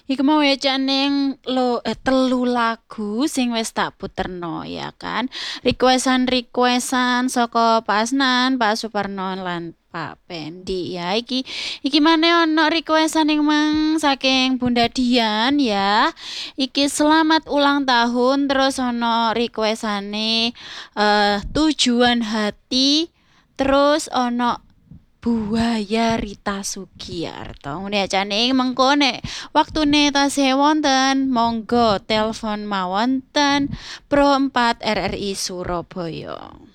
Iku mau ning telu lagu sing wis tak puterno ya kan. Requestan saka Pak Asnan, Pak Suparno lan Pak Pendi ya. Iki maneh ono requestan yang mang saking Bunda Dian ya. Iki selamat ulang tahun terus ono requestane tujuan hati terus ono Buaya Rita Sugiarto. Ngene jane mengko nek waktune tasih wonten, monggo telepon mawon ten Pro 4 RRI Surabaya.